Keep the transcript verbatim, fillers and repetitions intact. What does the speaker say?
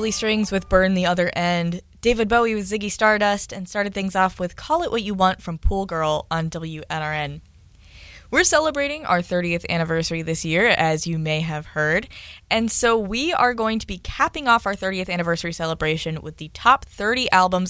Silly Strings with Burn the Other End, David Bowie with Ziggy Stardust, and started things off with Call It What You Want from Pool Girl on W N R N. We're celebrating our thirtieth anniversary this year, as you may have heard, and so we are going to be capping off our thirtieth anniversary celebration with the top thirty albums